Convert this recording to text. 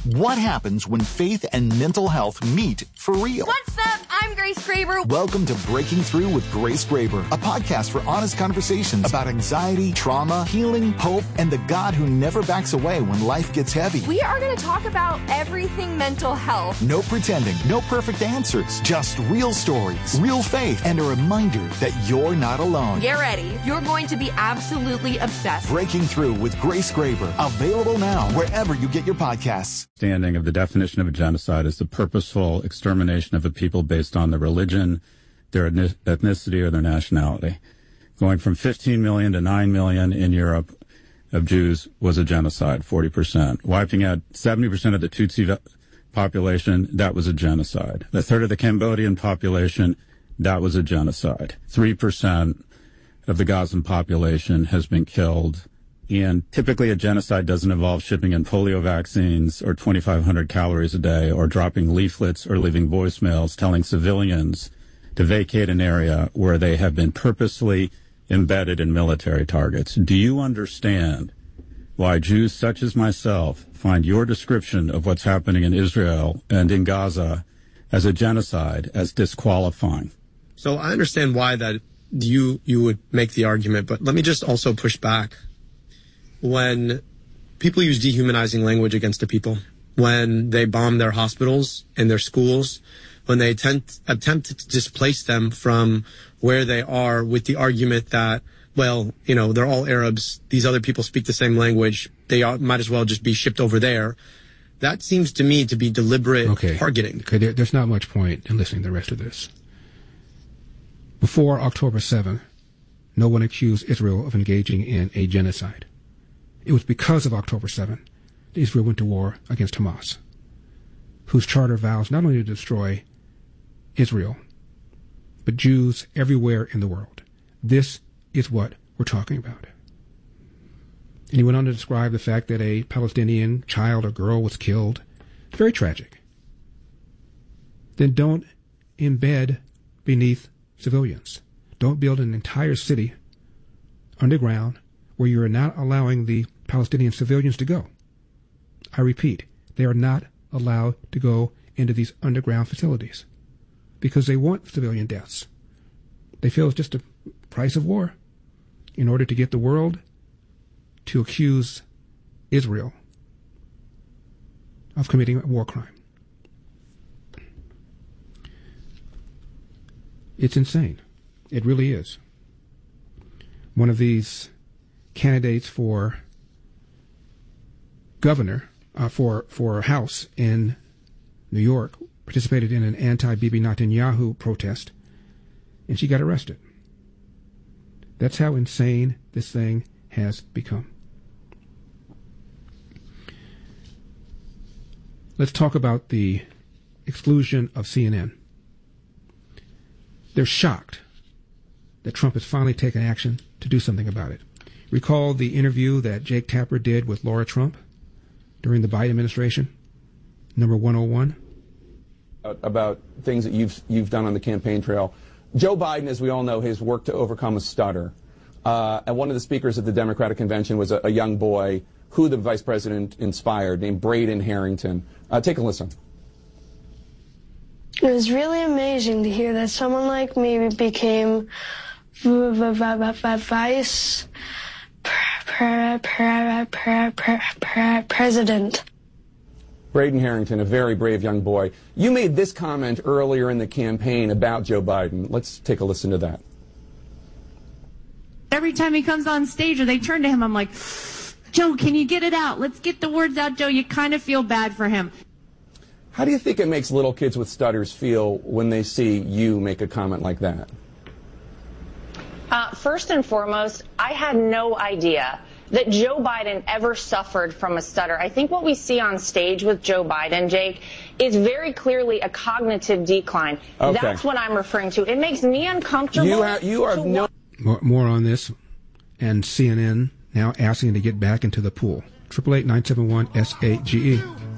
What happens when faith and mental health meet for real? What's up? I'm Grace Graber. Welcome to Breaking Through with Grace Graber, a podcast for honest conversations about anxiety, trauma, healing, hope, and the God who never backs away when life gets heavy. We are going to talk about everything mental health. No pretending, no perfect answers, just real stories, real faith, and a reminder that you're not alone. Get ready. You're going to be absolutely obsessed. Breaking Through with Grace Graber, available now wherever you get your podcasts. Understanding of the definition of a genocide is the purposeful extermination of a people based on their religion, their ethnicity, or their nationality. Going from 15 million to 9 million in Europe of Jews was a genocide, 40%. Wiping out 70% of the Tutsi population, that was a genocide. A third of the Cambodian population, that was a genocide. 3% of the Gazan population has been killed. And typically a genocide doesn't involve shipping in polio vaccines or 2,500 calories a day or dropping leaflets or leaving voicemails telling civilians to vacate an area where they have been purposely embedded in military targets. Do you understand why Jews such as myself find your description of what's happening in Israel and in Gaza as a genocide as disqualifying? So I understand why that you would make the argument, but let me just also push back. When people use dehumanizing language against the people, when they bomb their hospitals and their schools, when they attempt to displace them from where they are with the argument that, well, you know, they're all Arabs, these other people speak the same language, they might as well just be shipped over there. That seems to me to be deliberate targeting. Okay, there's not much point in listening to the rest of this. Before October 7th, no one accused Israel of engaging in a genocide. It was because of October 7th that Israel went to war against Hamas, whose charter vows not only to destroy Israel, but Jews everywhere in the world. This is what we're talking about. And he went on to describe the fact that a Palestinian child or girl was killed. It's very tragic. Then don't embed beneath civilians. Don't build an entire city underground where you are not allowing the Palestinian civilians to go. I repeat, they are not allowed to go into these underground facilities because they want civilian deaths. They feel it's just a price of war in order to get the world to accuse Israel of committing a war crime. It's insane. It really is. One of these candidates for governor, for House in New York, participated in an anti-Bibi Netanyahu protest, and she got arrested. That's how insane this thing has become. Let's talk about the exclusion of CNN. They're shocked that Trump has finally taken action to do something about it. Recall the interview that Jake Tapper did with Laura Trump during the Biden administration, number 101. About things that you've done on the campaign trail. Joe Biden, as we all know, has worked to overcome a stutter. And one of the speakers at the Democratic convention was a young boy who the vice president inspired, named Braden Harrington. Take a listen. It was really amazing to hear that someone like me became vice president. Braden Harrington, a very brave young boy. You made this comment earlier in the campaign about Joe Biden. Let's take a listen to that. Every time he comes on stage or they turn to him, I'm like, Joe, can you get it out? Let's get the words out, Joe. You kind of feel bad for him. How do you think it makes little kids with stutters feel when they see you make a comment like that? First and foremost, I had no idea that Joe Biden ever suffered from a stutter. I think what we see on stage with Joe Biden, Jake, is very clearly a cognitive decline. Okay. That's what I'm referring to. It makes me uncomfortable. More on this, and CNN now asking to get back into the pool. 888-971-SAGE.